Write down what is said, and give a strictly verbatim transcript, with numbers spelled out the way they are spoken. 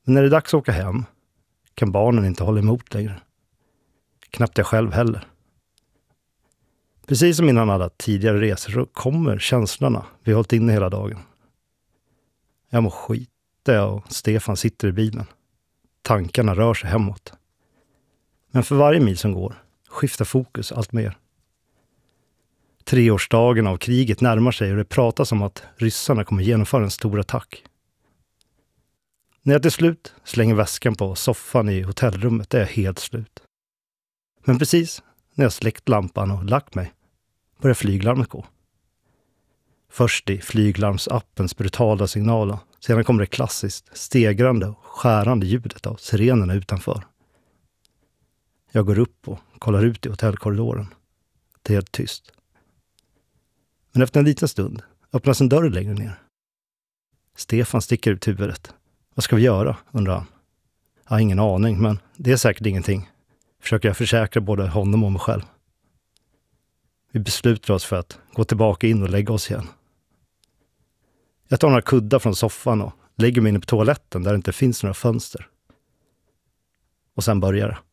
Men när det är dags att åka hem kan barnen inte hålla emot längre. Knappt jag själv heller. Precis som innan alla tidigare resor så kommer känslorna vi har hållit inne hela dagen. Jag mår skit där jag och Stefan sitter i bilen. Tankarna rör sig hemåt. Men för varje mil som går skiftar fokus allt mer. Treårsdagen av kriget närmar sig och det pratas om att ryssarna kommer genomföra en stor attack. När jag till slut slänger väskan på soffan i hotellrummet är jag helt slut. Men precis när jag släckt lampan och lagt mig börjar flyglarmet gå. Först i flyglarmsappens brutala signaler, sedan kommer det klassiskt stegrande och skärande ljudet av sirenerna utanför. Jag går upp och kollar ut i hotellkorridoren. Det är helt tyst. Men efter en liten stund öppnas en dörr längre ner. Stefan sticker ut huvudet. Vad ska vi göra, undrar han. Jag har ingen aning, men det är säkert ingenting. Försöker jag försäkra både honom och mig själv. Vi beslutar oss för att gå tillbaka in och lägga oss igen. Jag tar några kuddar från soffan och lägger mig in på toaletten där det inte finns några fönster. Och sen börjar det.